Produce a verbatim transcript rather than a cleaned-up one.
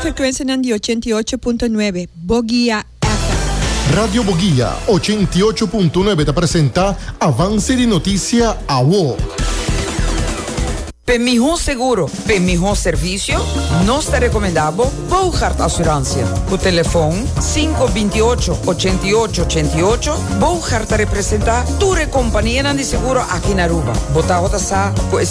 frequenza di ottantotto punto nove, Bogia F M. Radio Bogia ottantotto punto nove te presenta Avance di Notizia a W O. Per mejor seguro, per mejor servicio, nos te recomendamos Bouchard Assurantia. O telefone cinco dos ocho, ocho ocho ocho ocho. Bouchard te representa tu compañía de seguro aquí en Aruba. Bota sa, pues